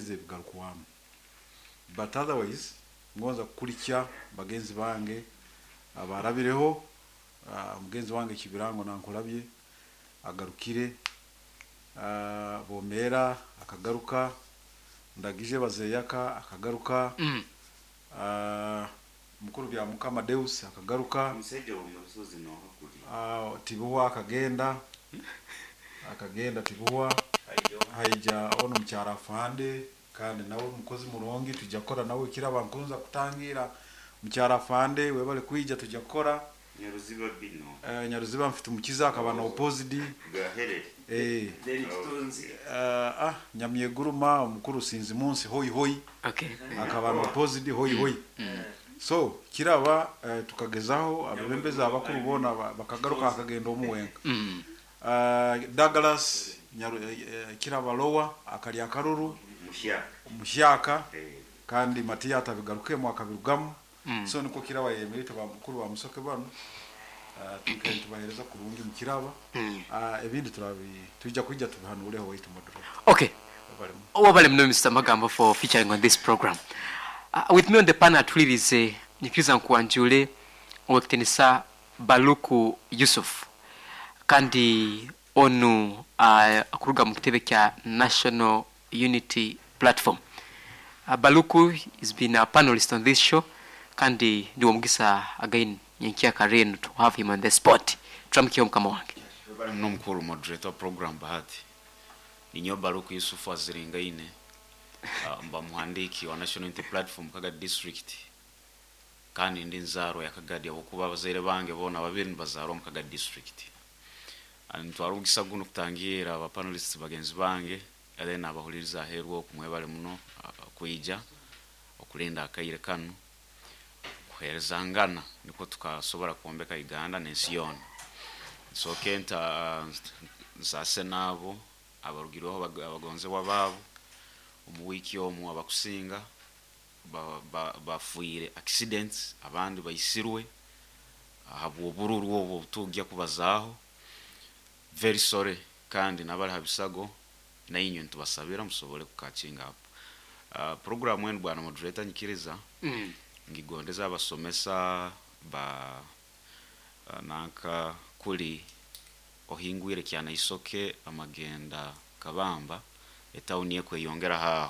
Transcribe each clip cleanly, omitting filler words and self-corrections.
bize bigarukuwamu but otherwise ngonza kukurikya bagenzi bange abarabireho mugenzi wange Kibirango nankolabye agarukire Bomera akagaruka Ndagije Bazeyaka akagaruka mukuru bya Mukama Deus akagaruka Tibuwa akagenda Tibuwa haija ono mcyara Fande kandi nawe mukozi murongi tujakora nawe kiraba nkunza kutangira mcyara Fande webale kwija tujakora Nyaruziba bino Nyaruziba mfite umukiza akabana opposite gaherere Nyamyeguruma umukuru sinzi munsi hoyi akabana opposite hoyi so kiraba tukagezaho abembeza abakuru bona bakagaruka akagenda omuwenga Douglas kiraba lowa akali akaruru mushyaka kandi Matiya atabigaruke mu akabirugamu so niko kiraba yemerita bamukuru wa musoke bano tukende tubahereza kurungi mu kiraba ebindi tujja kujja tubihanureho wait model. Okay, wabale mno Mr. Magambo for featuring on this program. With me on the panel actually is Nikiriza Nkwanjule Owekitinisa Baluku Yusuf kandi onu akuruga mu kitebe kya National Unity Platform. Baluku has been a panelist on this show kandi ndiwo mugisa again nyenkia Karen to have him on the spot. Tramkiyo mkama wange. No mkuru moderator program bahati. Ninyo Baluku Yusuf aziringa ine. Mba muhandiki wa National Unity Platform Kagadi District. Kandi ndi nzaro ya Kagadi abokuba abazere bange bona babiri bazaro mu Kagadi District. Ntwarugisa guno kutangira aba panelists bagenzi bange ere nabahuliriza herwo kumwebale muno kuija okulinda akayire kanu kuherezangana niko tukasobora kuombeka Uganda nensi yona so kenta nsase nabo abarugiroho abagonze wababo umuwiki omu abakusinga bafuire accidents abandi bayisirwe habo bururu wo tugya kubazaho very sorry kandi nabali habisago na inyo ntubasabira musobole kukacinga hapo program wenu bwana moderator Nyikiriza ngigondeza abasomesa ba nanka kuli ohingwire kyana isoke amagenda kabamba etauni yekwe yongera haho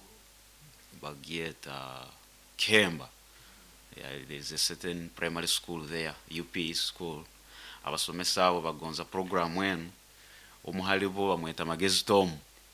bagieta Kemba. There's a certain primary school there, UP school. Abasomesa abo bagonza program wenu omuhalibo bamweta Magezi Tom.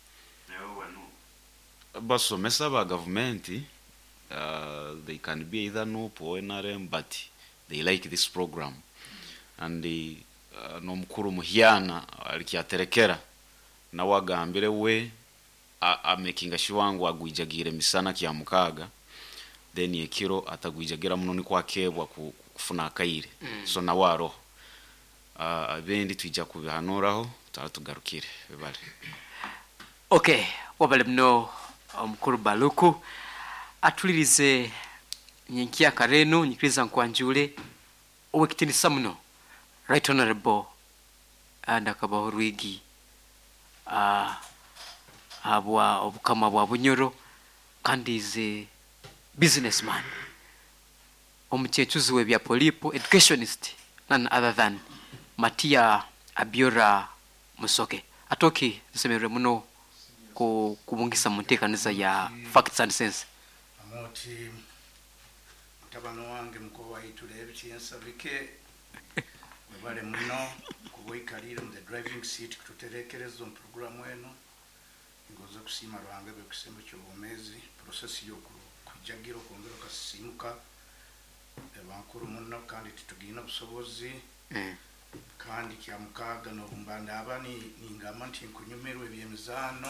Basomesa ba government they can be either NUP or NRM but they like this program and the no mukuru muhyana alikiaterekera na wagambire we making ashiwangu agwijagire misana kya mukaga then yekiro atagwijagira muno ni kwakebwa kufuna akayire so na waro bendi twija kubihanuraho tugarukire bebale. Okay, wabale mno mukuru Baluku atulirize nyenkia Karenu Nyikiriza Nkwanjule Owekitinisa muno Right Honorable Ndakabaho Rwigi abwa obukama bwa Bunyoro kandi ze businessman omuchechuzi we bya polipo educationist none other than Matiya Abiora Musoke atoki nsemere muno kubungisa muntekaniza ya facts and sense amoti mutabano wange mkowa itulebe kyensabike bale muno kuboikalira mu the driving seat kututerekerezo program wenu ngoza kusima rwange be kusemba cyo bomezi process yo kujagiro kongera kasimuka bankuru muno kandi tutugina busobozi kandi kya mukaga no bumbanda abani ningama nti kunyumerwe byemizano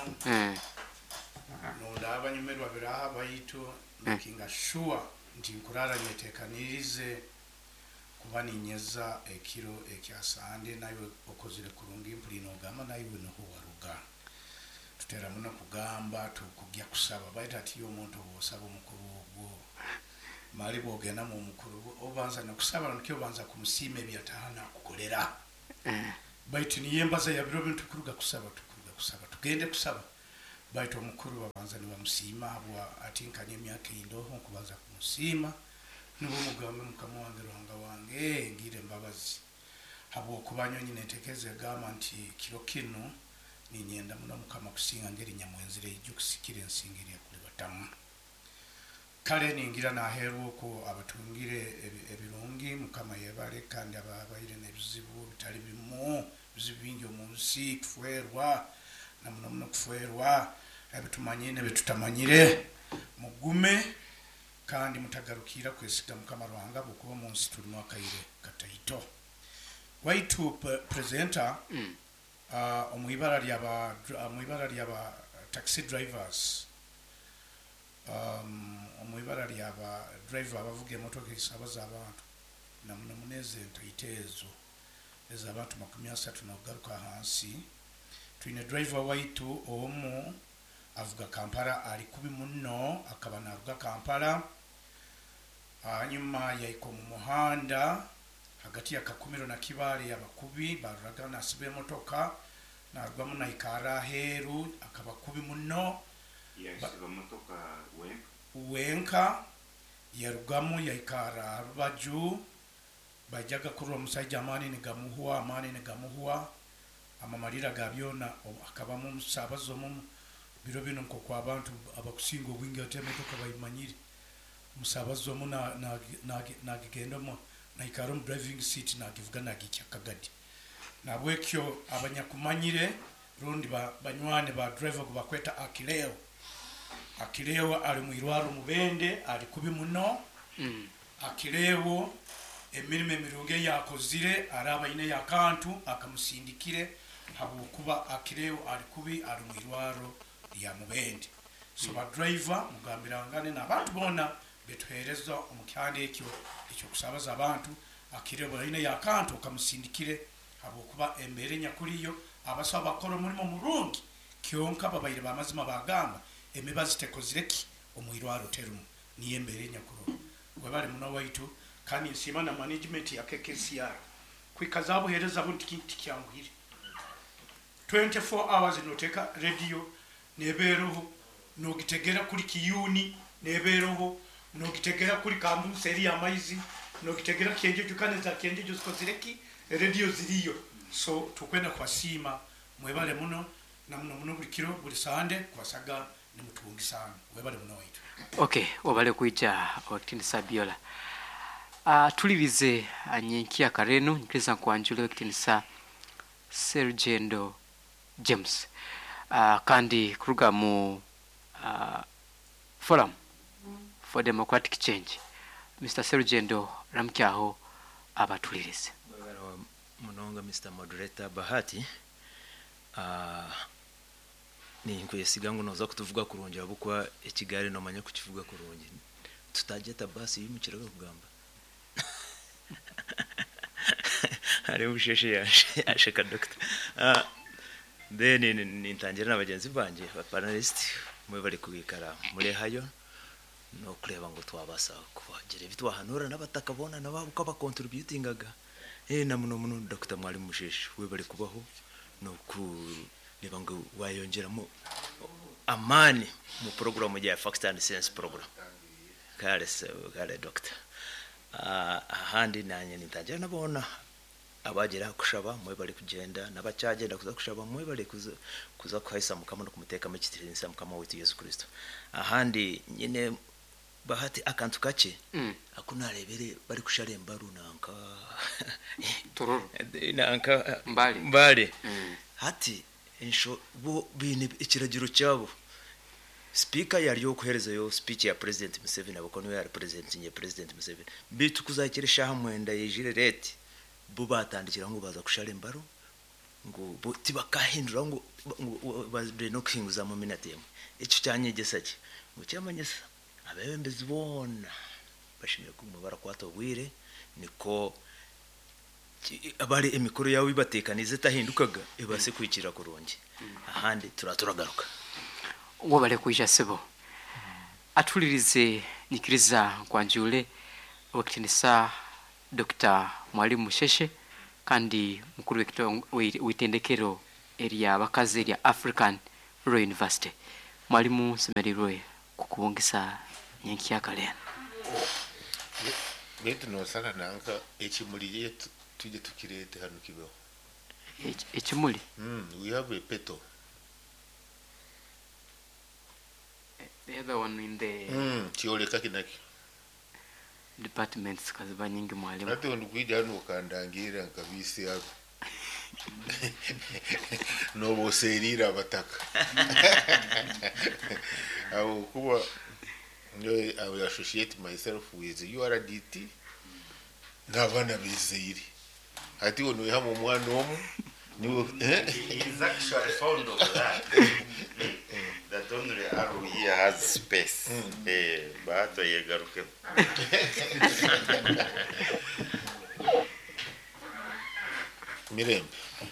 no ndaba nyumerwa biraha bayito making sure nti nkurara nyetekanirize kuba ninyeza ekiro ekyasande nayo okozire kurungi impulino gama nayo no waruga tutera muno kugamba tukugya kusaba bayita ati yo muntu osaba omukuru ogwo mali bogena mu mukuru obanza nakusaba nkyo banza kumusime byatahana kukolera bayita niyembaza ya biro bintu kuruga kusaba tugende kusaba baito omukuru babanza ne bamusiima bwa atinkanya emyaka indoho nkubaza kumusiima nibo mugambe mukama wange Ruhanga wange ngire mbabazi habo kubanyo nyine ntekeze gama nti kiro kino ninyenda muno mukama kusinga ngeri nyamwenzire ijukusikire nsingiriye kuli batamu kale ningira naheru ko abatungire ebirungi mukama yebale kandi ababayire nebizibu bitali bimu bizibingi omunsi kuferwa na muno kuferwa ebitumanyine betutamanyire mugume kandi mutagarukira kwesiga mukama Ruhanga bukuba munsi tuli mwakaire kataito waitu presenter omwibara lyaba taxi drivers omwibara lyaba driver abavuga emotoka esabaza abantu namuno muneze entaitezo ezabantu 30 nogaruka hansi twine driver waitu omu avuga Kampala ali kubi munno akaba naruga Kampala anyuma yaiko mu muhanda hagati ya Kakumiro na Kibale abakubi baraga nasibe motoka naruga mu naikara heru akaba kubi munno motoka wenka yarugamu yaikara rubaju bajaga kurwa musajja amani ni gamuhua amamalira gabyona akaba mu musabazo mu biro bino nko kwa abantu abakusinga obwingi atemotoka bayimanyire musabazo mu na gigendo mu na ikaro driving seat na givuga na gicyakagadi nabwekyo abanyakumanyire rundi banywane ba driver kubakweta akileo ali mwirwaro mubende ali kubi muno akileo emirime mirunge yakozire araba ine yakantu akamusindikire habo kuba akileo ali kubi ali mwirwaro ya mubende so ba driver mugambirangane nabantu bona betuhereza omukyande ekyo kusabaza abantu akileo ine yakantu akamusindikire habo kuba embere nyakuriyo abasaba bakora mulimo murungi kyonka babayire bamazima bagamba emibazi tekozireki omwirwaro terumu niye mbere nyakuro webale muno waitu kandi nsima na management ya KKCR kwikazabu hereza bunti kinti kyangwire 24 hours noteka radio neberoho nogitegera kuri kiyuni neberoho nogitegera kuri kambu seri ya maizi nogitegera kienje jukane za kienje juzikozireki radio ziriyo so tukwenda kwa sima mwebale muno na muno buli kiro buli sande kwasaga ni mutungi sana webale muno waitu. Okay, wabale kuija wakitini Sabiola tulivize anyenkia karenu nkiliza kuanjule wakitini sa Sergendo James kandi kuruga mu Forum for Democratic Change Mr. Sergendo ramkyaho abatulirize munonga Mr. Moderator Bahati ni nkuyesigango noza kutuvuga kurungi abukwa ekigare no manya kukivuga kurungi tutajeta basi yimukiraga kugamba ari usheshe yasheka doctor then nintangira nabagenzi banje ba panelist mwe bari kubikara muri hayo no kureba ngo twabasa kubagira bitwahanura nabatakabona nababuka ba contributingaga na muno Dr. Mwalimu Musheshe we bari kubaho no ku nibango wayongeramo amani mu program ya Fact and Sense program kale doctor ahandi nanye nitangira nabona abagera kushaba mwe bari kugenda nabacagenda kuza kushaba mwe bari kuza kwahisa mukama no kumuteka mu kitirinsa mukama wetu Yesu Kristo ahandi nyine Bahati akantu kake akunarebere bari kusharemba runanka tororo nanka mbali hati insho bo bine ikiragiro cyabo speaker yari yo kuhereza yo speech ya President Museveni abakonu ya representing ya President Museveni bitu kuzakirisha hamwenda yejire rete bo batandikira ngo baza kusharemba ngo bo tibakahindura ngo bazde no kinguza mu minute yemwe icyo cyanyegesa ki ngo cyamanyesa abembezi bona bashimye kumubara kwato bwire niko abari emikoro yawe ibatekanize tahindukaga ibase kwikira kurungi ahandi turagaruka uwo bale kuija sebo atulirize nikiriza kwanjule wakitinisa Dr. Mwalimu Musheshe kandi mukuru w'itendekero area bakaze ya African Rural University mwalimu Semerirwe kukubongesa nyenkyakale betu nosala nanka ekimuli tuje tukirete hano kibeho ekimuli we have a petal the other one in the kioleka kinaki departments kaziba nyingi mwalimu ate ondukwija hano ukandangira nkabisi hapo noboserira abataka kuba I will associate myself with URDT n'abana bizeyiri ati ono yamu omwana omu He's actually fond of that. That only arrow here has space. But I garuke. Mirembe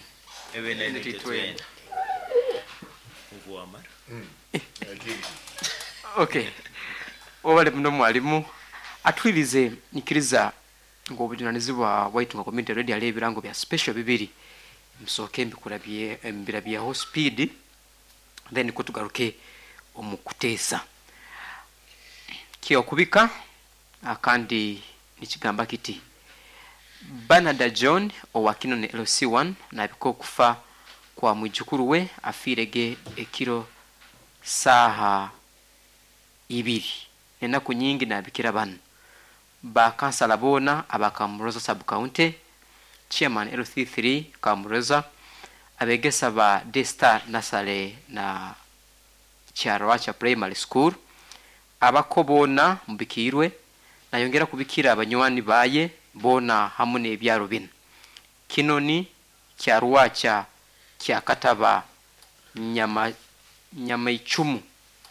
okay obale muno mwalimu atwirize nikiriza ng'obujunanizibwa Waitunga Community Radio ali ebirango bya special bibiri msoke mbirabyeho speed then kutugaruke omukuteesa kyokubika akandi nikigamba kiti Bernard John owakino ne LC1 nabiko okufa kwa mwijukuru we afirege ekiro saha 2 enaku nyingi nabikira bano ba kansala bona abakamuroza sub county chairman LC3 kamuroza abegesa ba Destar Nasale na Charwacha Primary School abakobona mbikirwe nayongera kubikira abanywani baye bona hamune ebyaro bino kinoni Charwacha kya Kataba nyama ichumu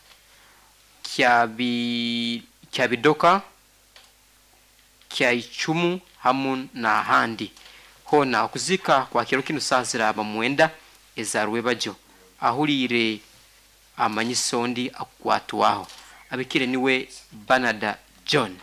kya bidoka kya ichumu hamu na handi hona okuzika kwa kiro kino sazira abamwenda ezarwe bajo ahulire amanyisondi akwatwaho abikire niwe Bernard John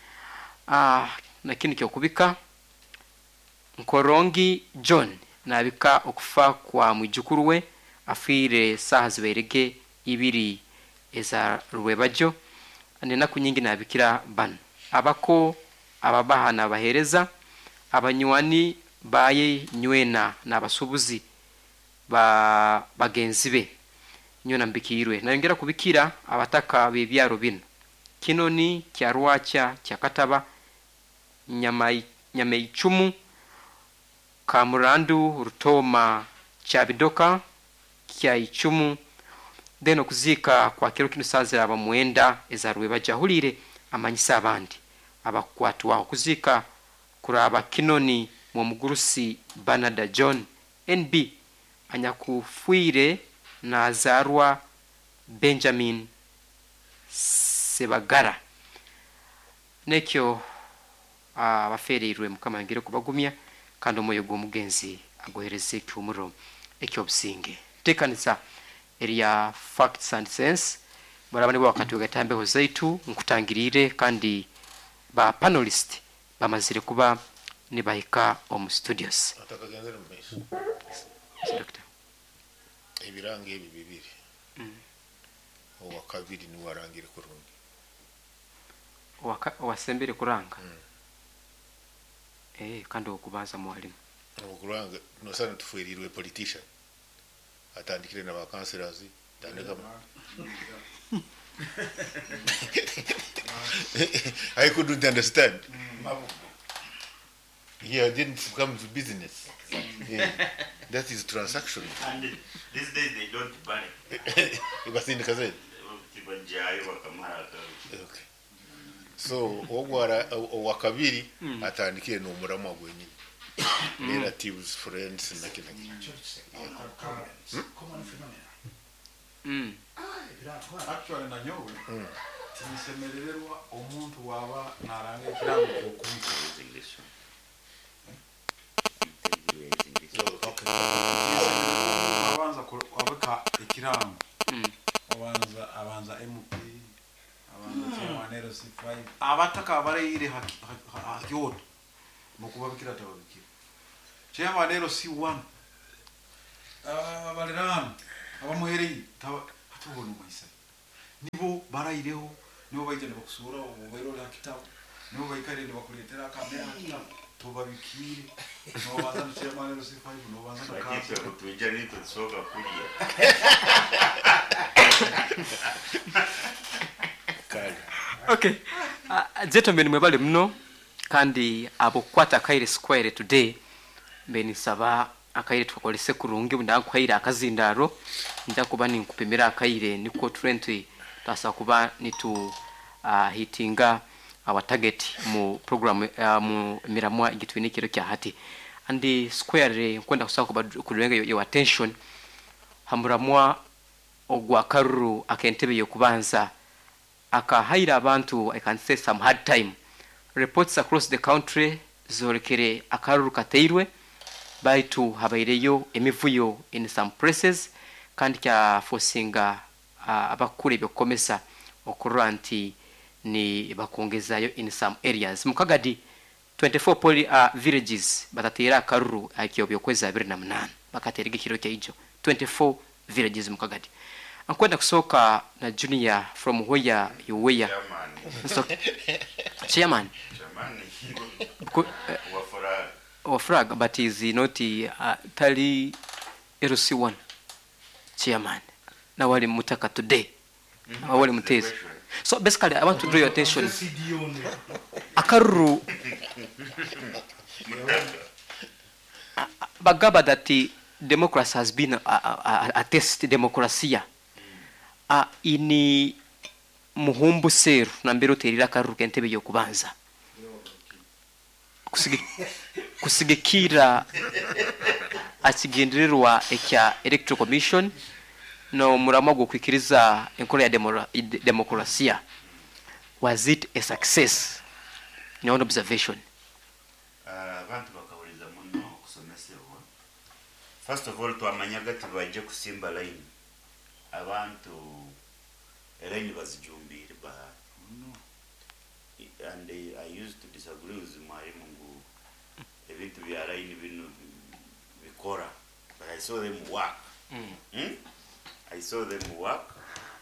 na kino kyokubika Nkorongi John nabika okufa kwa mwijukuru we afire saha ziberege 2 ezarwe bajo anena kunyingi nabikira ban abako ababahana bahereza abanywani baye nywena n'abasubuzi bagenzi be nywena mbikirwe nayongera kubikira abataka bebyaro bino kinoni Kyarwacha Kyakataba nyama ichumu Kamurandu Rutoma Chabidoka kya ichumu deno kuzika kwa kiro kino sazira abamwenda ezarwe bajahulire amanyisa abandi abakwatwa kuzika kuraba kinoni mu mugurusi Bernard John NB anyakufuire na zarwa Benjamin Sebagara nekyo abaferirwe mukama ngire kubagumya kandi omoyo gw'omugenzi agohereze cyumuro ekyo businge tekanisa area facts and sense barabane wakati wagatambeho zaitu nkutangirire kandi ba panelist bamazire kuba nibahika omu studios atakagenza rumesha doctor ebirange ebi bibiri owakabiri ni warangire kurungi wasembere kuranga kandi okubaza mwalimu okuranga no sana tufuirirwe politician atandikire na councillors tandika I couldn't understand. Yeah, I didn't come to business. Yeah. That is transaction. And these days they don't buy. Okay. So owakabiri atandikire no murama gwenye relatives friends na kinaki common phenomena actually na nyowe tinisemererwa omuntu waba naranga ekirango kyokumva English abanza wabeka ekirango abanza MP abanza C5 abataka abareyire hakyoto nokubabikira tababikira chema lero C1 abalerana abamuhereye hatubona umuyisa nibo barayireho nibo bayijana bakusura ubero la kitabu nibo bayikare ni bakuletera kamera kitabu tubabikire no bazana chairman no C5 no bazana kaje kutuja ni tutsoka kulia kali Okay. Gentlemen mwebale mno kandi abo kwata akaire square today mbeni saba akaire twakolese kurungi bunda kwaire akazindaro nda kuba ni kupimira akaire niko 20 tasa kuba nitu hitinga our target mu program mu miramwa igitwinikiro kya hati andi square kwenda kusaka kuba kulenga your attention hamuramwa ogwa karuru akentebe yokubanza akahaira abantu, I can say some hard time. Reports across the country zorekere akaruru kateirwe baitu habaireyo emivuyo in some places kandi kya forcinga abakure byokomesa okurura nti ni bakongezayo in some areas. Mukagadi 24 villages batatera akaruru akiyobyo kweza 28 bakaterige kiro kya ijo 24 villages Mukagadi. Ankwenda kusoka na junior from where you were. So, chairman. Wafrag, but is not Tali LC1 chairman. Now wali mutaka today. Wali mutezi. So basically I want to draw your attention. Akaruru bagaba that the democracy has been a test democracy. Ini muhumbu seru na mbero terira karuka entebe yo kubanza kusigikira akigendererwa ekya electoral commission no murama go kwikiriza enkola ya demokrasia. Was it a success? No observation. Abantu bakawuliza muno kusomesebwa. First of all twamanyaga tibaje kusimba line abantu line bazijumbire ba and I used to disagree with mwalimu ngo ebintu bya line bino bikora, but I saw them work. I saw them work.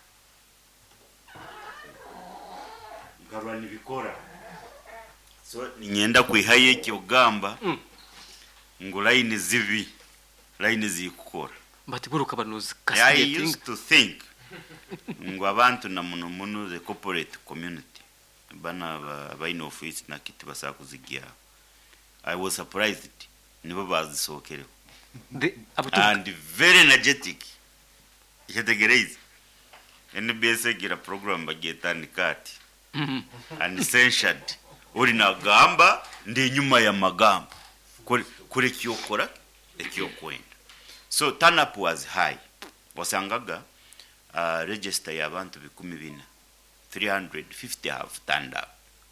Ngabani bikora. So ninyenda kwihaye kyogamba ngo line zibi line zikukora. But buruka banuzi I used to think ngo abantu na muno the corporate community bana baino office na kiti basakuzigia. I was surprised nibo bazisokere and very energetic. Yetegereza NBS gira program bagetani kati and censured uri nagamba ndi nyuma ya magamba kuri kyokora ekyokwenda. So turn up was high. Wasangaga register ya abantu 14 350 have turned up.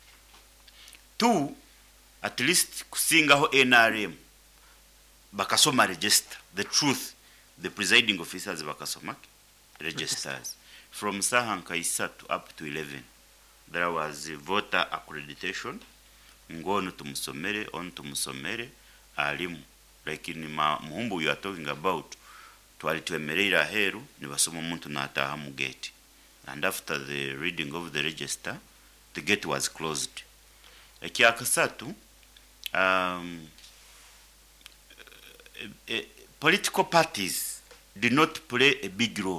2 at least kusingaho NRM bakasoma register. The truth, the presiding officers bakasoma registers from Sahanka Isatu up to 11. There was voter accreditation. Ngono tumusomere on tumusomere alimu. Like in muhumbu you are talking about, twalitwemerera heru ni basoma muntu nataha mu gate. And after the reading of the register, the gate was closed. Ekyakasatu, political parties did not play a big role.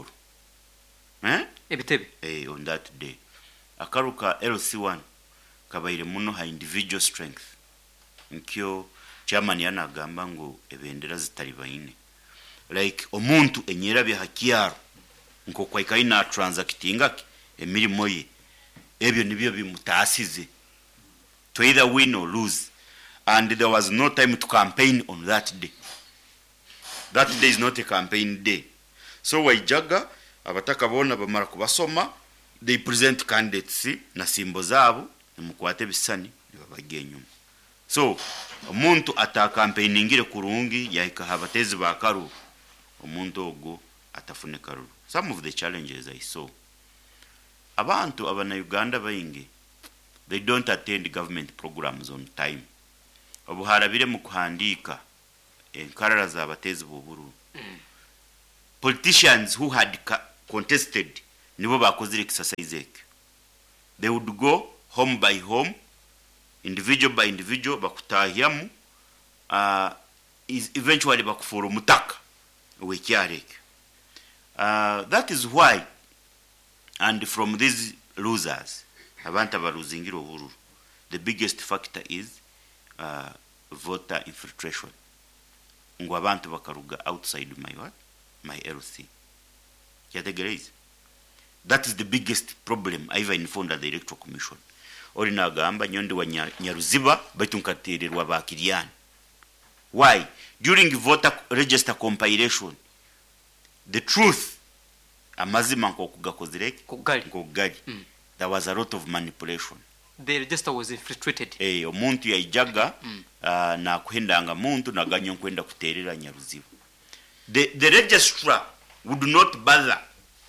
On that day. Akaruka LC1 kabaire muno ha individual strength. Nkyo chairman yanagamba ngo ebendera zitali bayine. Like omuntu enyera bya hakiaro nko kwaikaina transactinga emirimo ye ebyo nibyo bimutasize to either win or lose, and there was no time to campaign on that day. That day is not a campaign day. So waijaga abataka bona bamara kubasoma, they present candidates na simbo zabo mukwate bisani nibabagiye nyuma. So omuntu ata campaigning kurungi yaika habatezi bakaru omuntu ogo atafune karu. Some of the challenges I saw, abantu abana Uganda bayingi, they don't attend government programs on time. Obuharabire mu kuhandika enkarara za batezi buburu. Politicians who had contested nibo bakoze exercise ekyo. They would go home by home, individual by individual, bakutahiamu, is eventually bakufura omutaka wekyalo ekyo. That is why, and from these losers, abantu abaluzingira obululu, the biggest factor is voter infiltration. Ngo abantu bakaruga outside my LC. Kyategereize. That is the biggest problem I even found at the Electoral Commission. Olina agamba nyondi wa Nyaruziba baitu nkatererwa bakiriani. Why? During voter register compilation, the truth amazima nkokugakozireke kogali. There was a lot of manipulation. The register was infiltrated. Omuntu yajaga na kuhendanga muntu naganyo kwenda kuterera Nyaruziba. The registrar would not bother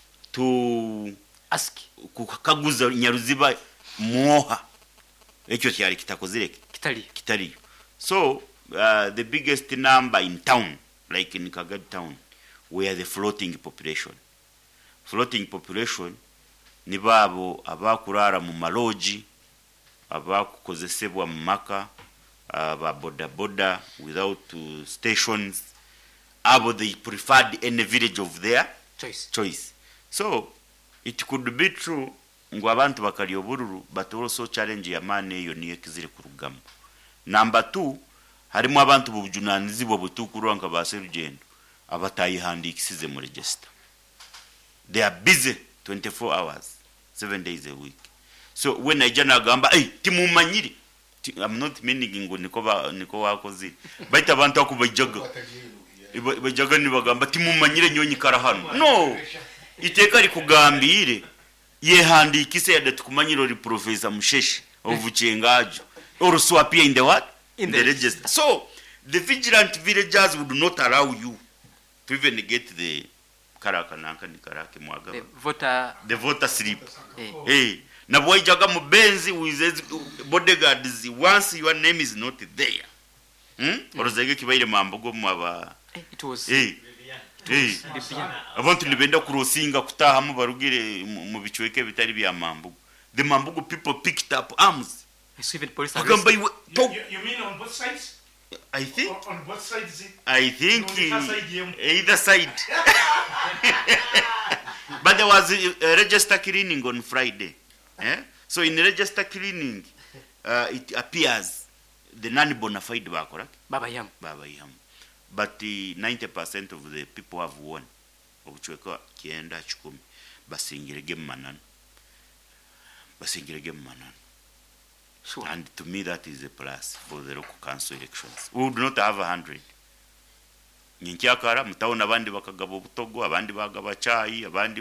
to ask kukaguza Nyaruziba muoha. Ekyo kyali kitakozireke kitali. So the biggest number in town, like in Kagadi town, were the floating population. Floating population ni babo abakurara mu maloji, abakukozesebwa mu maka, aba boda without stations, abo they preferred any village of their choice. So it could be true ngo abantu bakali obururu, but also challenge ya mane eyo niyo kizire kurugamu. Number 2, harimo abantu bujunanizibwa butukuru nka baserugendo abatayihandikisize mu register. They are busy 24 hours, 7 days a week. So when I jana gamba, timumanyiri, I'm not meaning ngo niko wakozi, baita abantu akubajaga. Bajaga ni bagamba timumanyire nyonyi karahano. No, iteka likugambire yehandikise yadatukumanyiro li Professor Musheshe ovuchengajo or so appear in the what? In the register. So the vigilant villagers would not allow you to even get the the voter slip. Na boy jaga mubenzi with bodyguards once your name is not there. Orozege kibaire mambogo mwaba. It was abantu libenda kurosinga kutaha mu barugire mu bichweke bitari bya mambogo. The mambogo people picked up arms. Even police you mean on both sides? I think on both sides. I think either side. But there was a register cleaning on Friday. So in register cleaning, it appears the non-bona fide correct? Baba Yam. But 90% of the people have won. Obuchweka kienda chikumi. Basingirege manana. Sure. And to me that is a plus for the local council elections. We would not have 100. Nyikyakara mutaona abandi bakagaba obutogo, abandi bagaba chai, abandi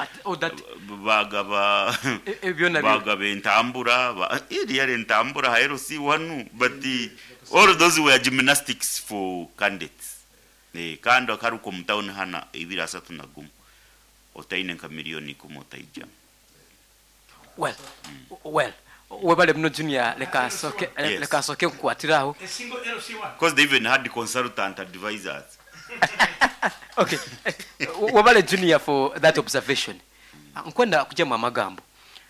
bagaba bagaba entambura, iriya entambura haero si wanu, but all those were gymnastics for candidates. Kando karuko mutaona hana ibira asatu na gumu. Otaine nka milioni kumo taija. Well, webale mno junior leka soke kukwatiraho. Because they even had the consultant advisors. Okay. Webale junior for that observation. Nkwenda kujema magambo.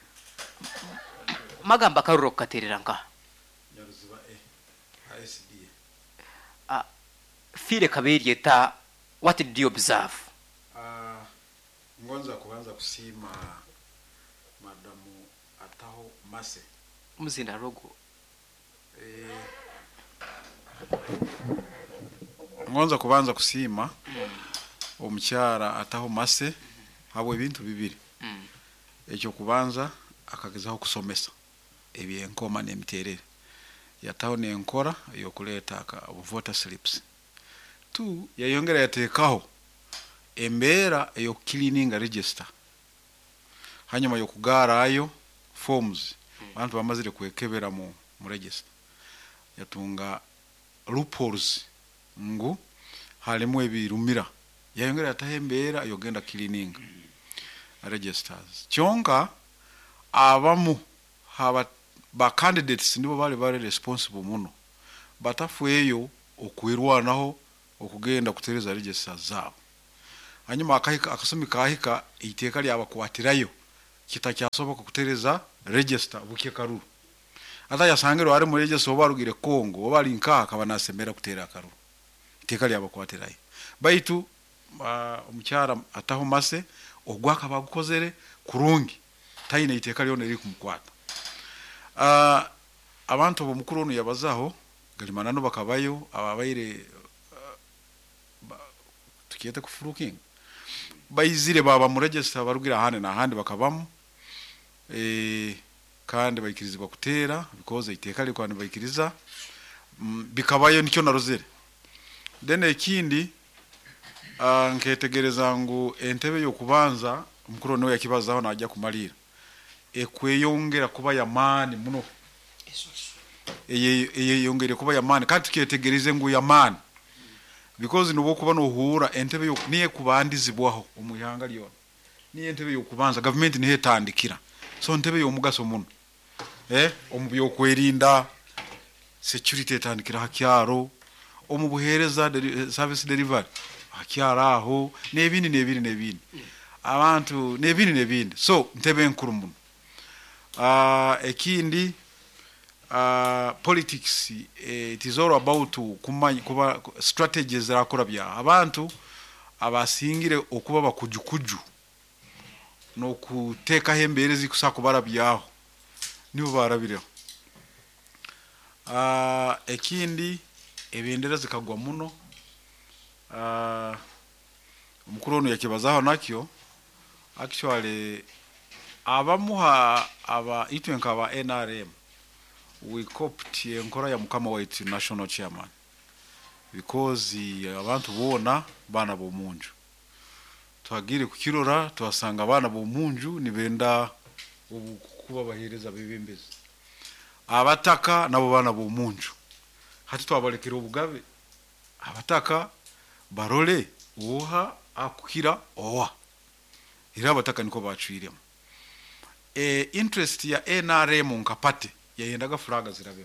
Magamba karuro katereranga. Nyaruziba ISD. File kabiri eta, what did you observe? Ngonza kuanza kusima madamu ataho mase. Muzina rogo. Ngonza kubanza kusima omukyara ataho mase habo ebintu bibiri. Ekyo kubanza akagezaho kusomesa ebyenkoma n'emiterere. Yataho n'enkora yokuleta voter slips. 2 yayongera yateekaho embeera eyo cleaning register. Hanyuma yokugara ayo forms abantu bamazire kwekebera mu register. Yatunga loopholes ngu halimu ebirumira. Yayongera yatahembeera yogenda cleaning registers. Kyonka abamu ba candidates nibo bali responsible muno. Batafu eyo okwirwanaho okugenda kutereza registers zabo. hanyuma akasumi kahika iteka lyabakwatirayo kitakyasoboka kutereza register buke Karuru ata yasangero ari mu register obarugire Kongo obali nka akaba nasemera kutera Karuru iteka lyabakwatirayo baitu omukyara ataho mase ogwaka bagukozere kurungi tayina iteka lyone liri kumukwata abantu bomukuru ono yabazaho galimanano bakabayo ababaire tukiyete kufuruking bayizire baba mu register barugira hane na handi bakabamu kandi bayikirizwa kutera because iteka liko kandi bayikiriza bikabayo nicyo narozere then ekindi nketegereza ngo entebe yo kubanza umukuru no yakibazaho najya kumalira ekweyongera kuba yamani muno yongere kuba yamani kandi tuketegereze ngo yamani because nubo kuba no hura entebe yo niye kubandizibwaho omuyanga lyo ni entebe yo kubanza government ni hetandikira so entebe yo mugaso muno omubyo kwerinda security etandikira hakyaro omubuhereza service delivery hakyaraho nebindi abantu nebindi so ntebe enkuru muno ekindi politics it is all about kumanya kuba strategies zakora bya abantu abasingire okuba bakujukuju no kuteka hemberezi kusako barabyaho nibo barabireho ekindi ebendera zikagwa muno umukuru ono yakibazaho nakyo actually abamuha itwenka aba NRM we copped enkora ya mukama waitu national chairman because abantu bona bana bo munju twagire kukirora twasanga bana bo munju nibenda kuba bahereza bebembezi abataka nabo bana bo munju hati twabalekera obugabe abataka barole oha akukira owa ira abataka niko bacwiremo interest ya NRM nkapate yayendaga flaga zirabeho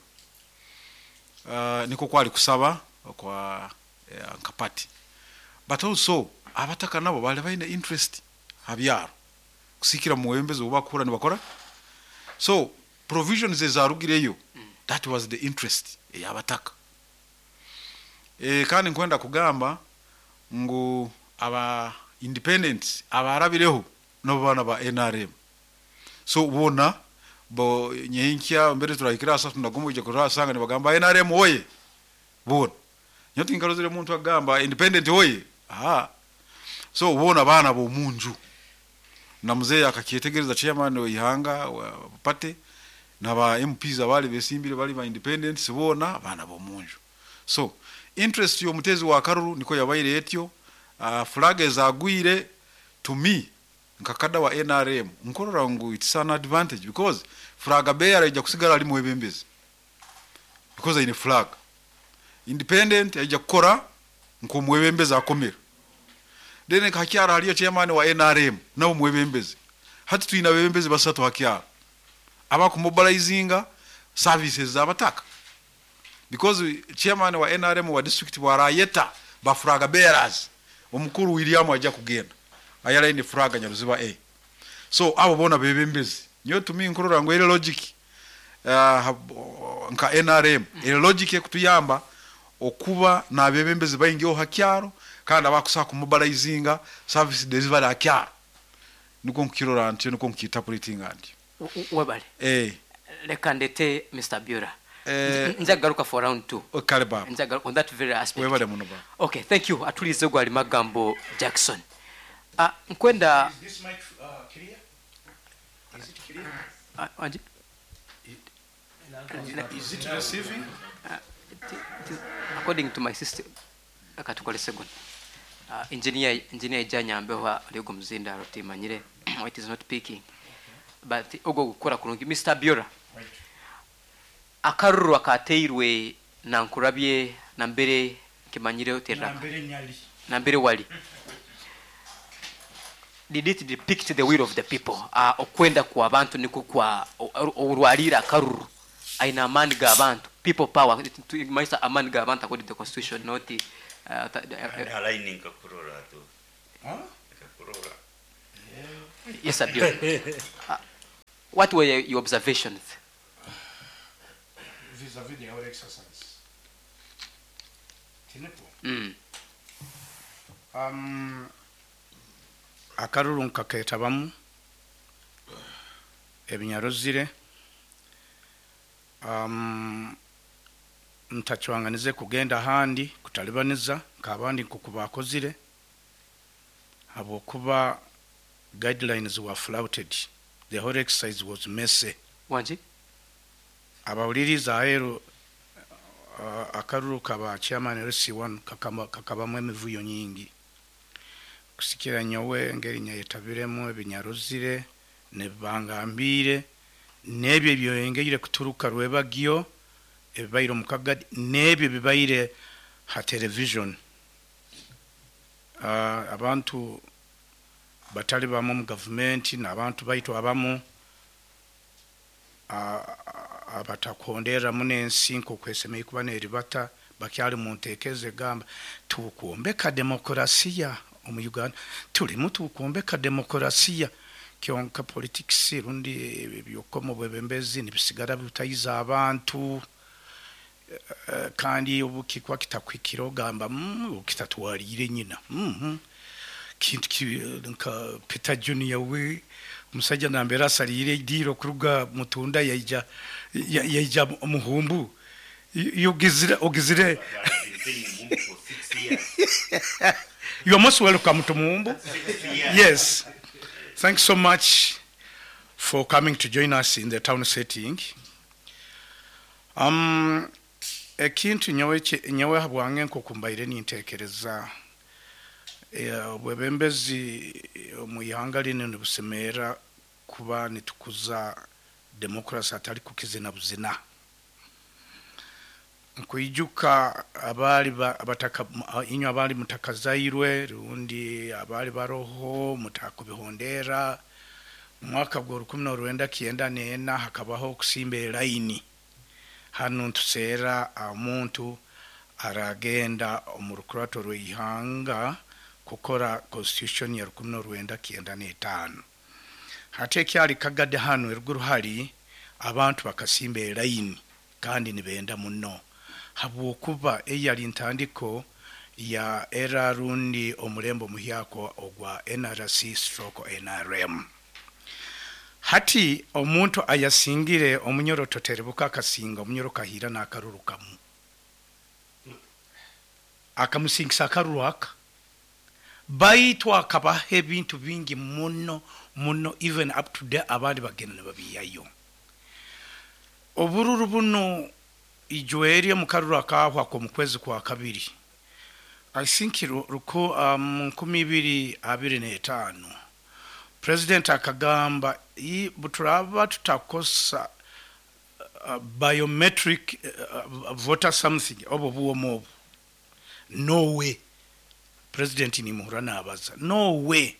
niko kwali kusaba kwa nkapati but also abataka nabo bali baina interest habyaro kusikira mu wembeze ubakura nibakora so provisions ezarugireyo that was the interest yabataka kandi nkwenda kugamba ngo aba independent abarabireho no bana ba NRM so ubona bo nyenkya mbere turayikira asa tunagumuje kurasanga nibagamba NRM oye bona nyoti ngarozere muntu agamba independent oye so ubona bana bo munju na mzee akakietegereza chairman oyihanga pate naba MPs abali besimbire bali ba independent sibona bana bo munju so interest yo mutezi wa Karuru niko yabaire etyo flag ezagwire to me nkakada wa NRM nkorora ngo it's an advantage because flag bearer ija kusigara ali muwebembezi because ine flag independent ija kukora nko muwebembezi akomera dene kakyara aliyo chairman wa NRM na muwebembezi hati tuina webembezi basatu hakyara aba kumobilizinga services zabataka because chairman wa NRM wa district wa Rayeta ba flag bearers omukuru William ajja kugenda ayala ine flag nyaruziba so abo bona bebembezi nyo tumi nkorora ngo ile logic nka NRM ile logic ekutuyamba okuba na bebembezi bayingiyo hakyaro kandi abakusa ku mobilizinga service delivery hakyaro niko nkirora ntyo niko nkitapulating andi webale leka ndete Mr. Biora nzagaruka for round 2 okay baba nzagaruka on that very aspect webale muno baba okay thank you atulize gwali magambo Jackson nkwenda is this mic clear? Is it clear? Is it receiving? According to my system akatukole second engineer janyambeho lego mzinda rotimanyire it is not picking but ogo gukora kurungi Mr. Biora Akaruru akateirwe na nkurabye na mbere kimanyire hoteraka na mbere wali did it depict the will of the people okwenda kwa abantu niko kwa urwalira Akaruru aina amani ga abantu people power to maisa amani ga abantu according to the constitution not aligning kakurora to Yes, Abio. What were your observations? Vis-a-vis the our exercise. Tinepo. Akaruru nkaketabamu ebinyarozire ntachwanganize kugenda handi kutalibaniza nk'abandi nkukubakozire habwokuba guidelines were flouted. The whole exercise was messy. Wanji? Abawuliriza aero akaruru kaba chairman RC1 kakabamu emivuyo nyingi. Kusikira nyowe ngeri nyayetabiremu ebinyarozire ne bangambire nebyo byoyengeire kuturuka rwebagyo ebibaire mukagadi nebyo bibaire ha television. Abantu batali bamu mu government n'abantu baitu abamu abatakondera munensi nk'okwesemeye kuba neribata bakyali mu nteekeze gamba tukwombeka demokrasiya omu Uganda tulimu tukwombeka demokrasiya kyonka politics rundi byokomo bwebembezi nibisigara butayiza abantu kandi obukikwa kitakwikiro gamba kitatuwalire nyina kintu nka Peter Junior we musajja nambera salire diro kuruga mutunda yaija muhumbu ogizire you are most welcome to Muhumbu. Yes, thanks so much for coming to join us in the town setting. Ekintu nyowe habwange nkokumbaire nintekereza bwebembezi omuyanga lino nibusemera kuba nitukuza demokrasi atali kukizina buzina nkuijuka abali abataka inyo abali mutakazairwe rundi abali baroho mutakubihondera mwaka gwa 1994 hakabaho okusimba line hano ntusera omuntu aragenda omurukurato rwihanga kukora constitution ya 1995 hate kyali kagade hano eruguru hari abantu bakasimba line kandi nibenda muno habwokuba eyali ntandiko ya era rundi omulembo muhyako ogwa NRC/NRM hati omuntu ayasingire omunyoro toterebuka akasinga omunyoro kahira n'akarurukamu akamusingisa akaruruka baitwa akabaha ebintu bingi muno even up to there abandi bagenda babiyayo obururu buno ijweri mukarura kahwa ko mukwezi kwa kabiri I think ruko 2025 President akagamba buturaba tutakosa biometric voter something obubuwo mobu no way President ni muhurana abaza no way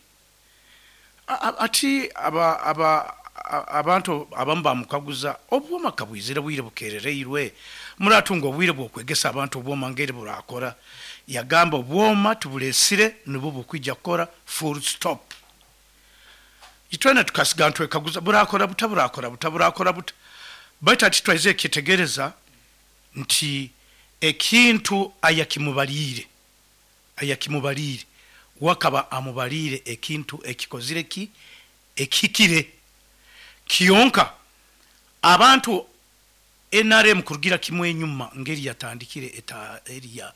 ati abantu abamba mukaguza obwoma kabwizira bwire bukerereirwe muratunga obwire bwokwegesa abantu obwoma ngere burakora yagamba obwoma tubulesire nibo bukwijja kora full stop itwana tukasigantu ekaguza burakora buta bata titwaize kitegereza nti ekintu ayakimubalire wakaba amubalire ekintu ekikozire ki ekikire kiyonka abantu NRM kurugira kimwe nyuma ngeri yatandikire eta area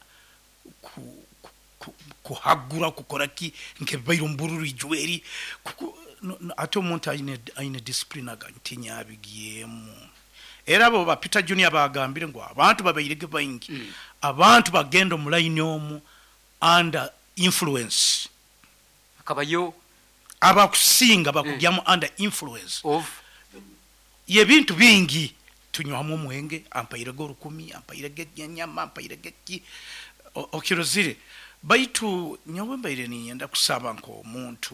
kuhagura kukora ki nke bayiro mbururu ijweri ato muntu aine discipline agantinya abigiyemu era bo ba Peter Junior bagambire ngo abantu babayirege bayingi abantu bagendo mu line omu under influence akabayo abakusinga bakujyamu under influence of ye bintu bingi tunywamu omwenge ampayire go 10 ampayire nyama ampayire ki okirozire baitu nyawe mbaire niyenda kusaba nko omuntu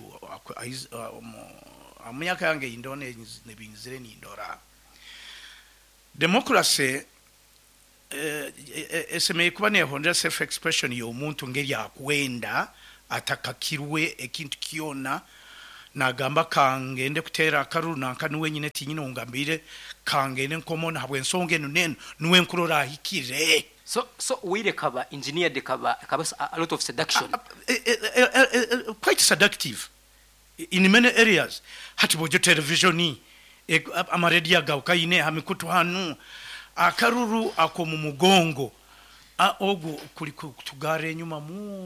amuyaka yange indone nebinzire ni ndora democracy eseme kuba ne honda self expression yo muntu ngeri akwenda atakakirwe ekintu kyona nagamba kangende kuteera akaruru nankani wenyine tinyine ongambire kangende nkomona habwe ensonga eno neno nuwe nkurora ahikire. So wile kaba engineer de kaba a lot of seduction. Quite seductive in many areas. Hati bojo televisioni amaredia gaukaine hamikutu hanu akaruru ako mu mugongo ogo kuli kutugare nyuma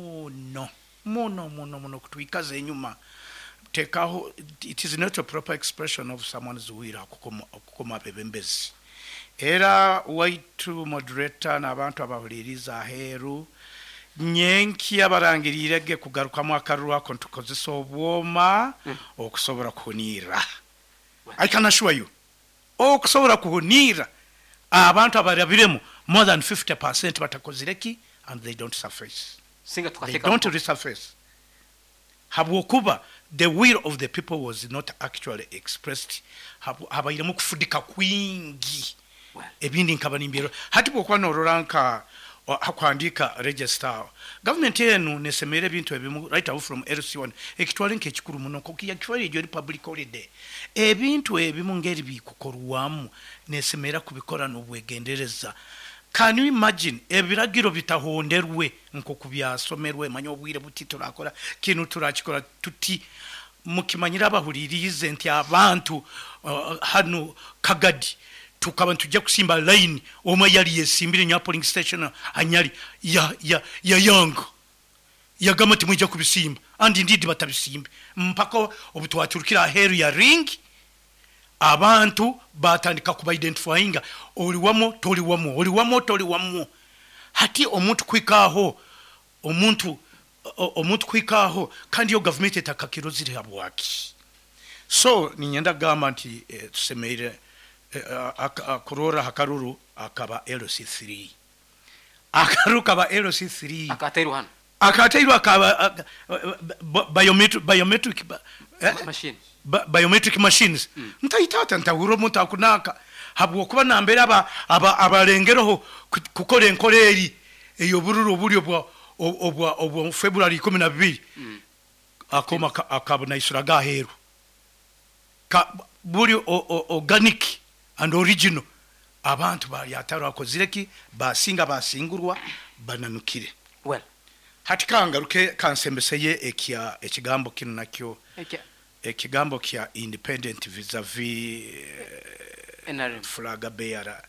muno kutuikaze nyuma tekaho. It is not a proper expression of someone's will kukoma bebembezi. Era waitu moderator n'abantu abahuliriza aheru nyenki abarangirire kugaruka mu akaruru ako ntukozesa obwoma okusobora kuhunira. I can assure you okusobora kuhunira abantu abarabiremu more than 50% batakozireki and they don't surface. They don't resurface. Habwokuba the will of the people was not actually expressed. Habayiremu kufudika kwingi ebindi nkaba nimbiro hati bwokwa nororanka hakwandika register government yenu nesemere ebintu ebimu right away from LC1 ekitwale nk'ekikuru muno kokiya kitwale ejo public holiday ebintu ebimu ngeri bikukorwamu nesemera kubikora n'obwegendereza. Can you imagine ebiragiro bitahonderwe nko kubyasomerwe manyo obwire buti turakora kinu turakikora tuti mukimanyira abahulirize nti abantu hano Kagadi tukaba tujja kusimba line omwe yali yesimbire nya polling station anyali ya yanga yagama timujja kubisimba and indeed batabisimba mpaka obutwaturukira heru ya ring abantu batandika kuba identifyinga oliwamo toliwamo hati omuntu kwikaho omuntu kwikaho kandi yo government etakakirozire habwaki. So ninyenda gamba nti tusemeire kurora hakaruru akaba LC3 akaru kaba LC3 akateirwa akaba biometric machine biometric machines ntaitata ntahuro muntu akunaka habwo kuba nambere abalengeroho kukora enkoreri eyo bururu obulyo obwa February 12 akoma akabona isuraga heru ka bulyo organic and original abantu bali ataro akozireki basingurwa bananukire. Well hatikanga ruke kansembeseye ekigambo kino nakyo ekigambo kya independent vis-a-vis NRM flag bearer.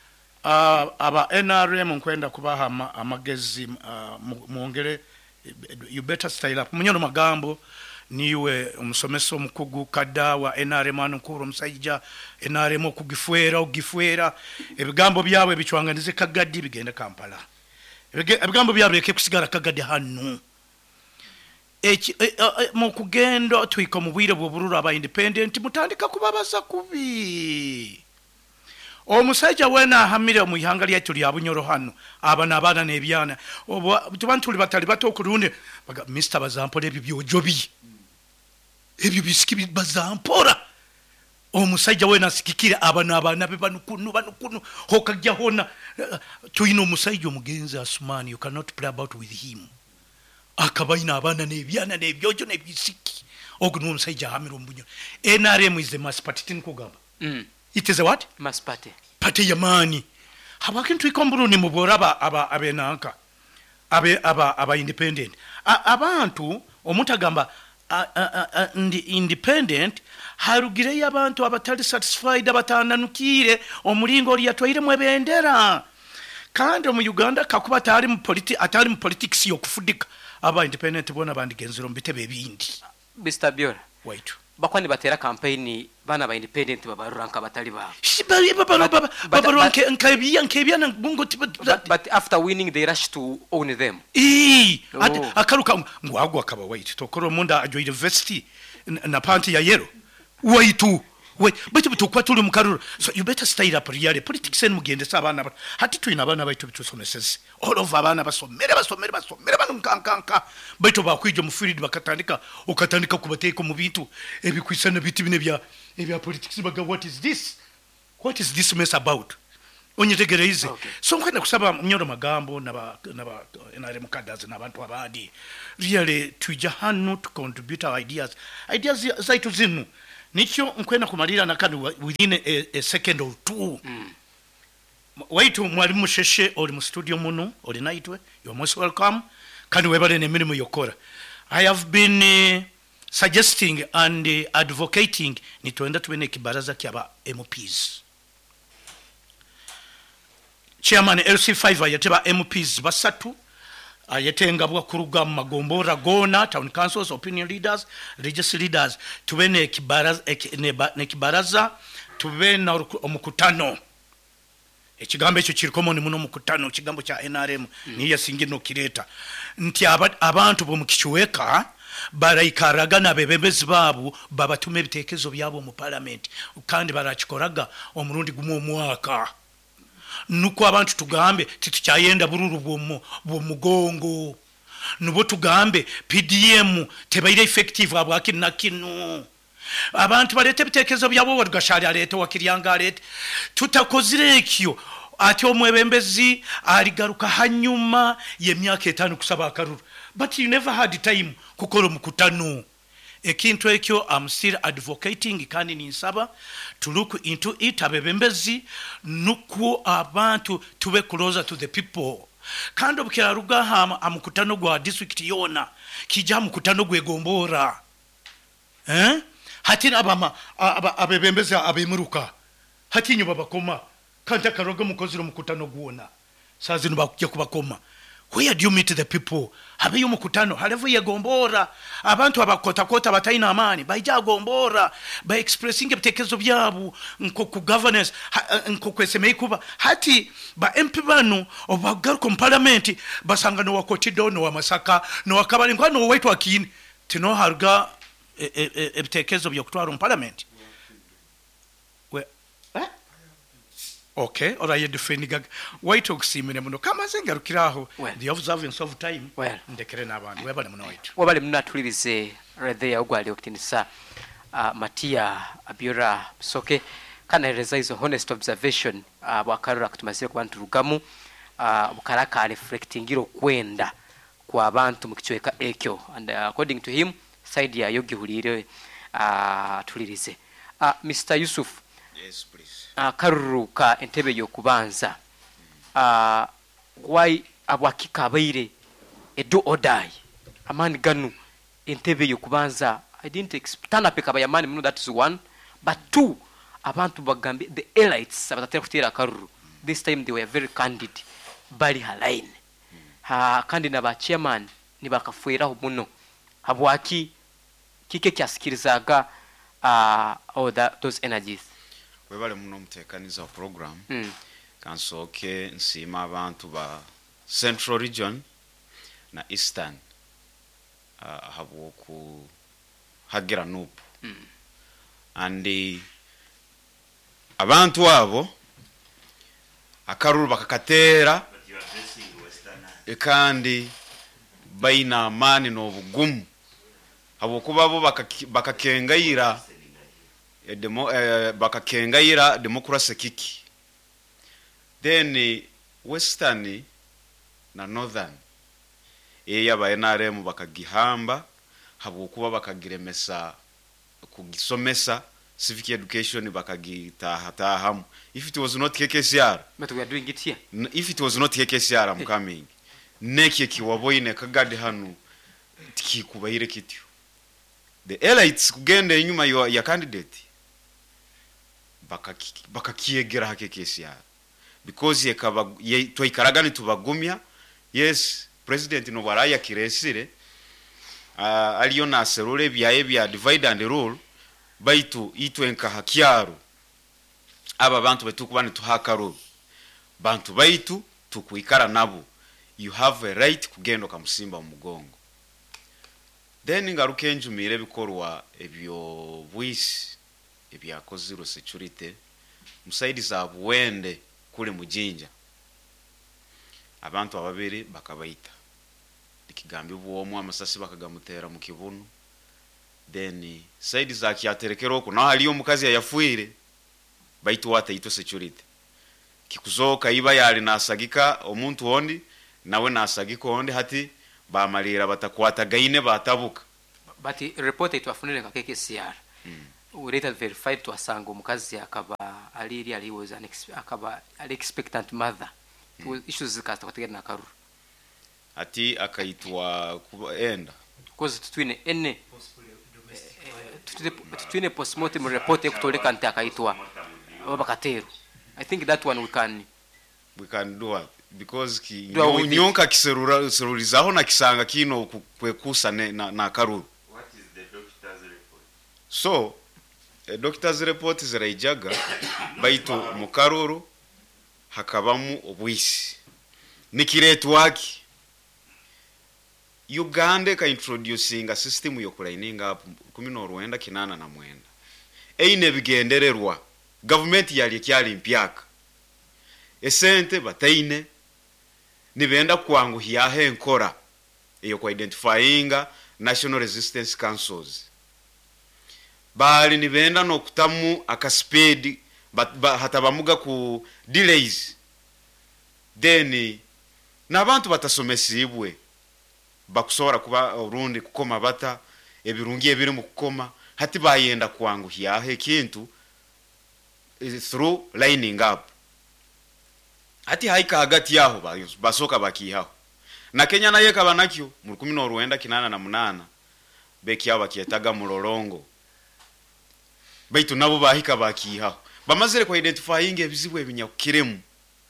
Aba NRM nkwenda kubaha amagezi muongere you better style up munyono magambo niwe omusomesa omukugu kada wa NRM ankuru omusajja NRM okugifwera ebigambo byawe bichwanganize Kagadi bigenda Kampala ebigambo byawe kusigara Kagadi hanu mu kugendo twiko mu bwire bw'obururu aba independent mutandika kubabaza kubi omusajja wena hamire mu ihanga lyatu lya Bunyoro hano abana nebyana tubantu tuli batali bato kurunde Mr. Bazampora ebibyojobi ebyo bisikibi bazampora omusajja wena sikikira abana be banukunu hokajja hona tuyino omusajja omugenzi Asumani you cannot play about with him akabaina abana nebyana nebyojo nebisiki ogunu omusajja hamire ombunyo. NRM is the mass party tinkugamba it is a what mass party yamani habakintu ikomburu ni muboraba abenanka aba independent abantu omutagamba independent harugire y'abantu abatali satisfied abatananukire omulingo oli yatwaire mu ebendera kandi mu Uganda kakuba atali mu politics yokufudika aba independent bona bandigenzero mbitebe ebindi. Mr. Biora waitu bakwani batera campaign bana ba independent babaruranka batali ba nkebya bungo but after winning they rush to own them. Akaruka ngwagwa akaba wait tokoro munda ajo university na panty ya yero waitu baitu bitukwa tuli mukaruru. So you better stay up really politics en mugende sabana hati twina abana baitu bitusomeseze all of abana basomere banunkanka baitu bakwijo mu field bakatandika ukatandika kubateka mu bintu ebikwisana biti bine bya politics baga what is this mess about Onyitegereize. So nkwenda kusaba Nyoro Magambo naba NRM cadres n'abantu abandi. Really tujja hano to contribute our ideas. Ideas zaitu zinu. Nicho nkwenda kumalira nakandi within a second or two. Waitu mwalimu Musheshe oli mu studio muno oli naitwe. You're most welcome. Kandi webale n'emirimu yokora. I have been suggesting and advocating nitwenda tubene kibaraza kyaba MPs. Chairman LC5 ayateba MPs basatu ayatenga bwa kuruga magombora gona town councils opinion leaders religious leaders tubene kibaraza tubena omukutano ekigambo ekyo kirikomo ni muno mukutano kigambo kya NRM niye singino kireta nti abantu bo mukichweka barayikaragana bebembezi babu babatume bitekezo byabo mu parliament kandi barakikoraga omurundi gumu omwaka nuko abantu tugambe titukyayenda bururu bwo mugongo nubo tugambe PDM tebaire effective abwaki nakino abantu balete bitekezo byabo wadugashali alete wakiryanga alete tutakozire ekyo ati omwebembezi aligaruka hanyuma y'emyaka 5 kusaba akaruru but you never had time kukora mukutano ekintu ekyo I'm still advocating kandi ninsaba to look into it abebembezi nuko abantu tube closer to the people kandi obukira ruga amukutano gwa district yona kija mukutano gwegombora hati abebembezi abemuruka hati nyo babakoma kandi akaroga mukoziro mukutano gwona sazi nubakuje kubakoma. Where do you meet the people? Habeyo mukutano halevu yegombora abantu abakota batayina amani baija gombora by expressing ebitekezo byabo nko ku governance nko kwesemeye kuba hati ba MP bano obagaruko parliament basanga no wakotido no Masaka no wakabali ngwano waitu akini tino harga ebitekezo byokutwara mu parliament. Okay, or I defending white oximine muno kama zengarukiraho the observance of time ndekere nabantu webale muno white wabale munatulirize redhe ya ogwali okutinisa Matia Abiora Musoke kanaeleza hizo honest observation bwakarura kutumasire ku bantu rugamu bukaraka reflectingiro kwenda kwa abantu mukichweka ekyo and according to him side ya yogi hulire tulirize Mr. Yusuf. Yes please. Karuru ka entebe yokubanza why abwakika abaire edo odai amani ganu entebe yokubanza I didn't expect tanapeka bayamani muno that is one but two abantu bagambe the elites abatatera kutira karuru this time they were very candid bali haline kandi na ba chairman ni bakafuira muno abwaki kike kyasikirizaga all those energies. Webale muno mutekaniza program kansoke nsima abantu ba Central Region na Eastern haboku hagira nupu and abantu abo akaruru bakakatera ekandi baina amani n'obugumu habokuba bo bakakengaira bakakengaira democracy kiki then Western na Northern yaba NRM bakagihamba habokuba bakagiremesa kugisomesa civic education bakagitahamu if it was not KKCR but we are doing it here if it was not KKCR I'm coming neki kiwaboine kagadi hanu tikikubaire kityo the elites kugenda inyuma ya candidate bakakiegera KKCR because twikaragani tubagumya. Yes, president no baraya kiresire aliyo na serole byaye bya divide and rule baitu itwenka hakiaro aba bantu betukubane tuhakaro bantu baitu tukuikara nabo you have a right kugendo kamusimba mugongo then ngaruke njumire bikorwa ebyo bwisi ebyakoziro security musaidi za buwende kule mujinja abantu ababiri bakabaita ikigambi bwomwe amasasi bakagamutera mu kibuno then saidi za kyaterekero ko na haliyo mukazi yafuire baitu wata ito security kikuzoka iba yali nasagika omuntu ondi nawe nasagika ondi hati bamalira batakwatagaine batabuka but report itwafunire ka KKCR we later verified to asanga omukazi akaba ali was akaba expectant mother issues zikastakwatega na Karuru ati akaitwa enda because twine postmortem report ekutoleka nti akaitwa babakatero. I think that one we can do what because nyonka kiserurizaho na kisanga kino kwekusa na Karuru. What is the doctor's report? So doctor's report zirayijaga baitu mu Karuru hakabamu obwisi nikiretu waki Uganda ka introducing a system yo kulaininga 1989 eine bigendererwa government yali kyali mpyaka esente bataine nibenda kwangu hiyahe enkora eyo ku identifying national resistance councils bali nibenda nokutamu akaspeed hatabamuga ku delays then nabantu batasomesibwe bakusobora kuba urundi kukoma bata ebirungi ebiri mu kukoma hati bayenda kwangu hiyahe kintu through lining up hati haika hagati yaho basoka bakihaho na Kenya naye kabanakyo mu 1988 beki aba kietaga mulolongo baitu nabo bahika bakihaho bamazire kwa identifying ebizibu ebinyakiremu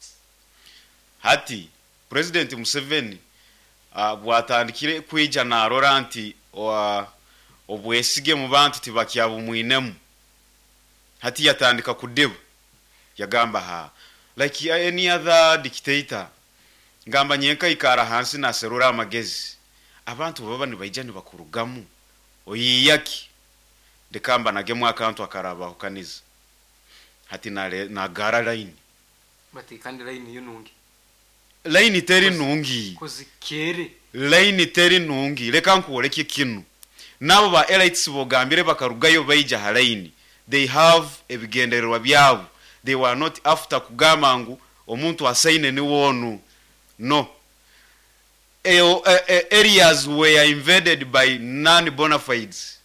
hati President Museveni bwatandikire kwija na Roranti obwesige mu bantu tibakyabu mwinemu hati yatandika kudebu yagamba ha like any other dictator ngamba nyenka ikara hansi na serura amagezi abantu baba nibayijani bakurugamu oyiyaki dekamba nagemu akantu akaraba ukaniza hati na gara line but kandi line yunungi line teri nungi kozikere line teri nungi leka nkuoleke kinu nabo ba elites bogambire bakarugayo bayija halaini they have ebigendererwa byabo they were not after kugamangu omuntu asaine ni wonu no areas were invaded by non bona fides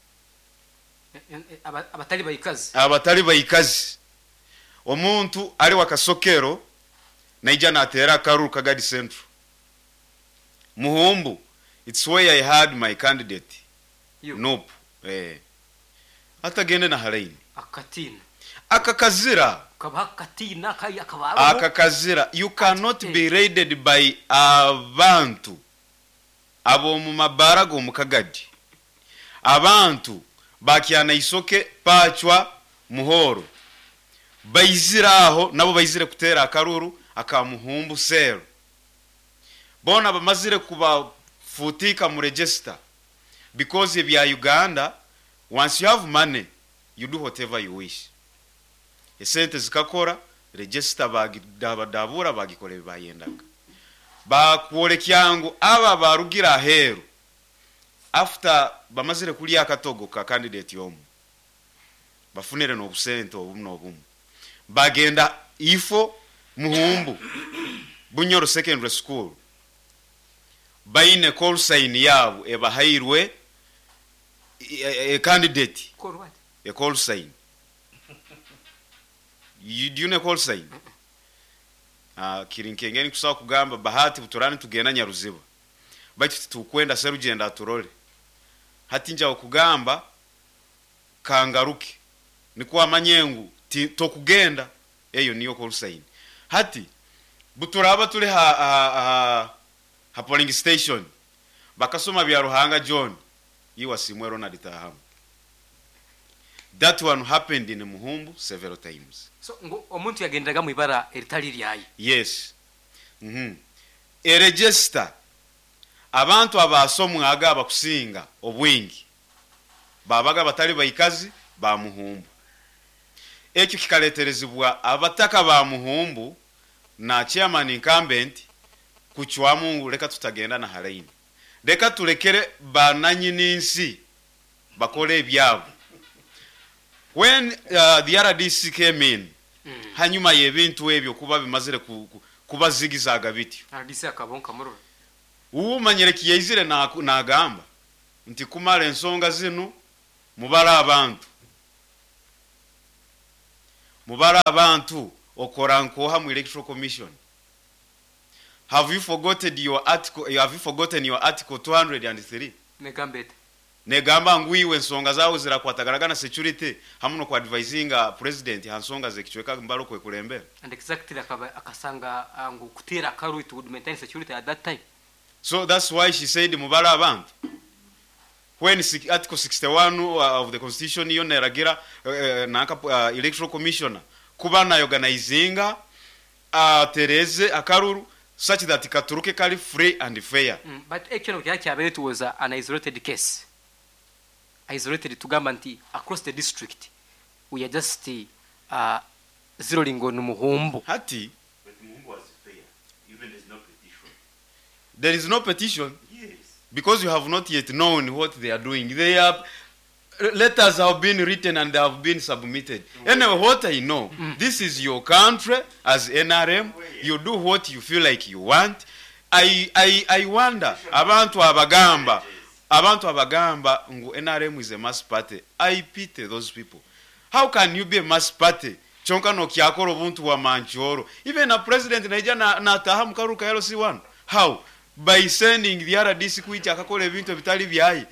abatali bayikazi omuntu ali wakasokero naija natera Karuru Kagadi Central Muhumbu it's where I had my candidate nope atagende na halaini akatina akakazira kabakatina kai akabaro akakazira you cannot be raided by abantu abo mu mabarago mu Kagadi abantu bakiana isoke pachwa muhoro bayiziraho nabo bayizire kutera Karuru akamuhumbu sero bona bamazire kuba futika mu register because if you are Uganda once you have money you do whatever you wish esente zikakora register bagidabura bagikole bayendaga bakuole kyangu aba barugira heru after bamazire kuli akatogo ka candidate yomu bafunire no busente obumno obumu bagenda ifo Muhumbu Bunyoro Secondary School baine call sign yabo ebahirwe a candidate call what a call sign you know call sign kirinkengeni kusaba kugamba bahati buturani tugenda Nyaruziba bati tukwenda serugenda aturole hati nja okugamba kangaruke niko amanyengu to kugenda eyo niyo call sign hati buturaba tuli ha polling station bakasoma bya Ruhanga John yiwa simwe Ronald Tahamu that one happened in Muhumbu several times so omuntu yagendaga mu ibara eritali lyayi yes e register abantu abasomwa aga bakusinga obwingi babaga batali bayikazi ba Muhumbu ekyo kikaleterezibwa abataka ba Muhumbu na chairman incumbent kuchwa Mungu leka tutagenda na halaini leka tulekere bananyininsi bakole ebyabo when the RDC came in hanyuma y'ebintu ebyo kuba bimazire kuba zigizaga bityo adise akabonka murura uwumanyire kiyizire nagamba nti kumara ensonga zino mubara abantu okora nkoha mu electoral commission. Have you forgotten your article 203? Negamba nguiwe ensonga zawo zirakwatagaragana security hamuno ku advisinga president hansonga zekichweka mbalo kwe kulembera. And exactly akasanga ngu kutira karu it would maintain security at that time. So that's why she said mubala abantu. When article 61 of the constitution iyo neragira electoral commissioner kuba na organizinga Tereze akaruru such that katuruke kali free and fair. But actually it was an isolated case. Isolated to Gamanti across the district. We are just zeroing on Muhumbu. Hati. But Muhumbu was fair. Even there's no petition. There is no petition? Yes. Because you have not yet known what they are doing. They are letters have been written and they have been submitted. Anyway, what I know, this is your country as NRM. You do what you feel like you want. I wonder, abantu abagamba ngu NRM is a mass party. I pity those people. How can you be a mass party? Chonka no kiakoro buntu wa manchoro. Even a president naija na tahamu karuka LC1. How? By sending the RDC kuichi akakole bintu bitali byayi.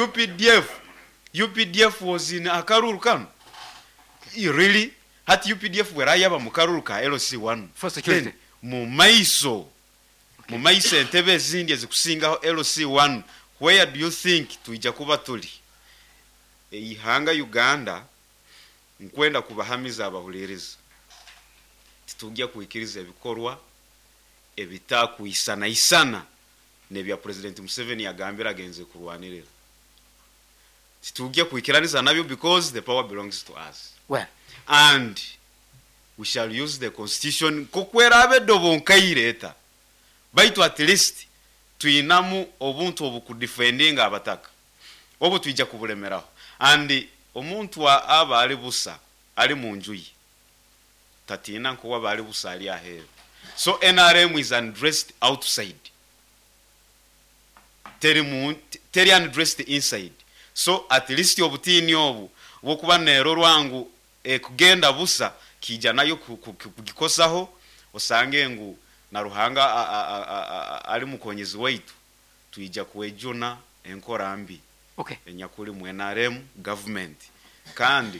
UPDF was in Akaruru kan. Really? Hat UPDF were ayaba mu Karuru ka LC1. For security. Mumaiso Entebbe zindi ezikusingaho LC1. Where do you think tuija kuba tuli? Ihanga Uganda nkwenda kubahamiza abahuliriza. Titujja kuikiriza ebikorwa ebitakuisana nebya President Museveni yagambira agenze kurwanirira. Titujja kuikiraniza nabyo because the power belongs to us. Well, and we shall use the constitution kokwera abedo bonkaireta. Baitu at least tuinamu obuntu obukudefendinga abataka. Obo tuija kubulemeraho. And omuntu aba ali busa ali munjuyi. Tatina nko aba ali busa ali aheru. So NRM is undressed outside. Teri undressed inside. So at least obutini obu bokuba nero rwangu kugenda busa kija nayo kugikosaho osange ngu na ruhanga ali mukonyezi waitu tuija kuwejuna enkorambi. Okay. Enyakuri mu NRM government kandi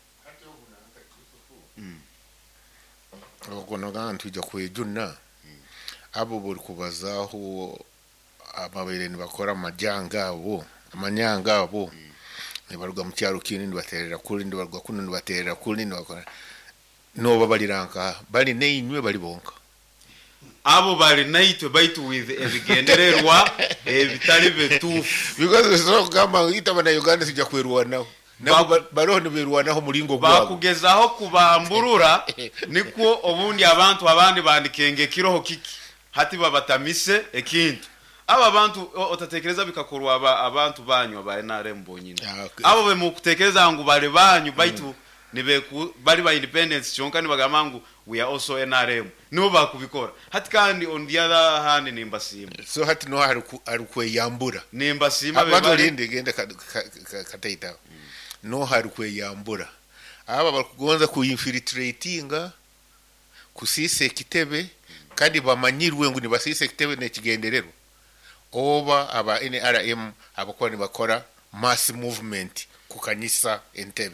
okonoga tuija kuwejuna abo buri kubazaho amabere ni bakora amajanga abo amanyanga abo ni baruga mu cyaro kindi baterera kuri ndi baruga kuno ndi baterera kuri ndi bakora no babaliranka bali neinywe bali bonka abo bali naitwe baitu with ebigendererwa ebitali betufu because so kama itabana Uganda sija kwerwa naho baro ni berwa naho mulingo gwa bakugezaho kubamburura niko obundi abantu abandi bandikenge kiroho kiki hati babatamise ekintu aba bantu otatekereza bikakorwa abantu banyu aba NRM bonyine abo be mukutekereza ngo bali banyu baitu nibe bali ba independence chonka nibagamangu we are also NRM no bakubikora hati kandi on the other hand nimba sima so hati no harukwe yambura nimba sima be bali genda kataita no harukwe yambura aba bakugonza ku infiltratinga kusise kitebe kandi bamanyirwe ngo nibasise kitebe nekigenderero oba aba NRM abakora bakora mass movement kukanyisa Entebbe.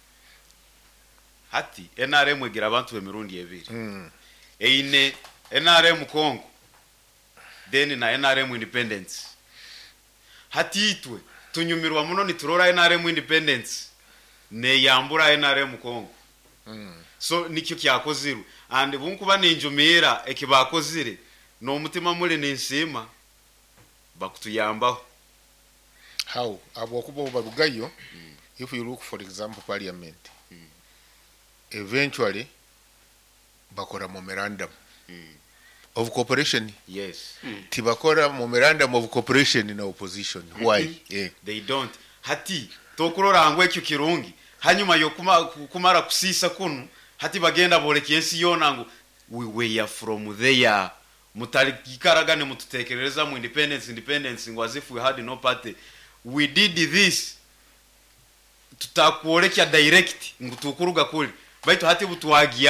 Hati NRM egira abantu bemirundi ebiri. Eine NRM Congo then na NRM independence. Hati itwe tunyumirwa muno niturora NRM independence ne yambura NRM Congo. So nikyo kyakoziru and bunkuba ninjumira ekibakozire no mutima muri ninsima bakutuyambaho. How abokuba barugayo if you look for example parliament eventually bakora memorandum of cooperation. Yes. Tibakora memorandum of cooperation in opposition. Why? They don't. Hati tokurora ngwe cyo kirungi hanyuma yo kumara kusisa kunu hati bagenda boleka ensi yona ngo we were from there mutalikaragane mututekerereza mu independence ngo as if we had no party. We did this tutakuolekya direct ngo tukuruga kuli baitu hati butwagia